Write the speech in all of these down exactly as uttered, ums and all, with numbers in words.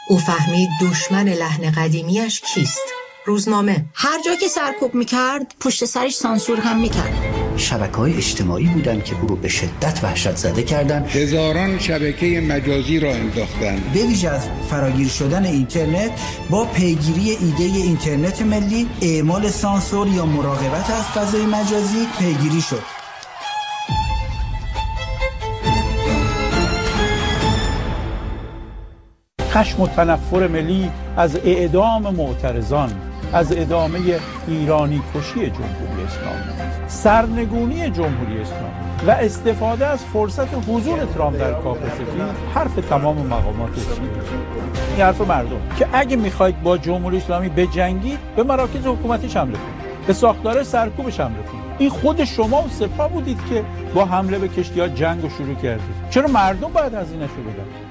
او فهمید دشمن لحن قدیمیش کیست؟ روزنامه. هر جا که سرکوب میکرد پشت سرش سانسور هم میکرد. شبکه‌های اجتماعی بودن که او رو به شدت وحشت زده کردن. هزاران شبکه مجازی را انداختن. به ویژه از فراگیر شدن اینترنت با پیگیری ایده اینترنت ملی، اعمال سانسور یا مراقبت از فضای مجازی پیگیری شد. خشم و تنفر ملی از اعدام معترضان، از ادامه ایرانی کشی جمهوری اسلامی، سرنگونی جمهوری اسلامی و استفاده از فرصت حضور ترامپ در کاخ سفید حرف تمام مقامات چینی. این حرف مردم که اگه میخواید با جمهوری اسلامی بجنگید به مراکز حکومتیش حمله کنید، به ساختار سرکوبش حمله کنید. این خود شما و سپاه بودید که با حمله به کشتی‌ها جنگ رو شروع کردید. چرا مردم باید هزینه‌شو بدن؟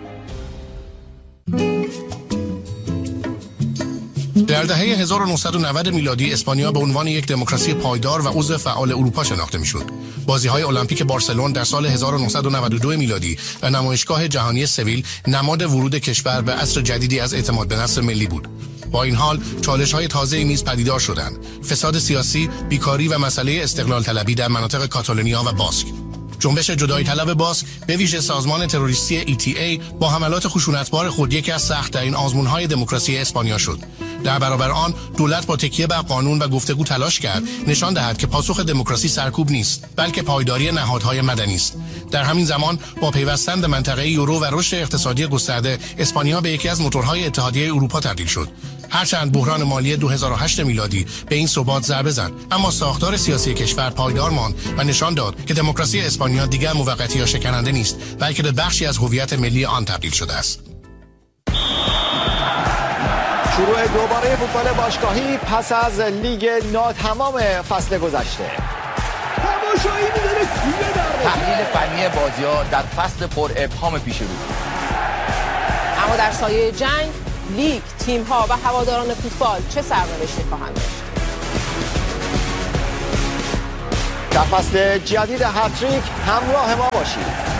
در دهه هزار و نهصد و نود میلادی اسپانیا به عنوان یک دموکراسی پایدار و عضو فعال اروپا شناخته میشد. بازی‌های المپیک بارسلون در سال هزار و نهصد و نود و دو میلادی و نمایشگاه جهانی سویل نماد ورود کشور به عصر جدیدی از اعتماد به نفس ملی بود. با این حال چالش‌های تازه‌ای نیز پدیدار شدند: فساد سیاسی، بیکاری و مسئله استقلال طلبی در مناطق کاتالونیا و باسک. جنبش جدایی طلب باسک به ویژه سازمان تروریستی ای تی ای با حملات خشونتبار خود یکی از سخت‌ترین آزمون‌های دموکراسی اسپانیا شد. در برابر آن دولت با تکیه بر قانون و گفتگو تلاش کرد نشان دهد که پاسخ دموکراسی سرکوب نیست، بلکه پایداری نهادهای مدنی است. در همین زمان با پیوستن به منطقه یورو و رشد اقتصادی گسترده، اسپانیا به یکی از موتورهای اتحادیه اروپا تبدیل شد. هرچند بحران مالی دو هزار و هشت میلادی به این ثبات ضربه زد، اما ساختار سیاسی کشور پایدار ماند و نشان داد که دموکراسی اسپانیا دیگر موقتی یا شکننده نیست، بلکه به بخشی از هویت ملی آن تبدیل شده است. شروع دوباره فوتبال باشگاهی پس از لیگ ناتمام فصل گذشته. تماشایی می‌داره توی در تحلیل فنی بازی‌ها در فصل پر ابهام پیش رو. اما در سایه جنگ، لیگ، تیم‌ها و هواداران فوتبال چه سرنوشتی خواهند داشت؟ در فصل جدید هتریک همراه ما باشید.